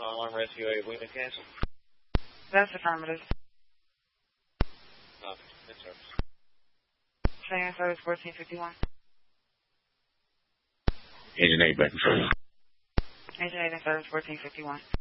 alarm rescue 8 Wheeling Castle. That's affirmative. Good service. Cheyenne service 1451. Engine 8 back control. Engine 8 and service 1451.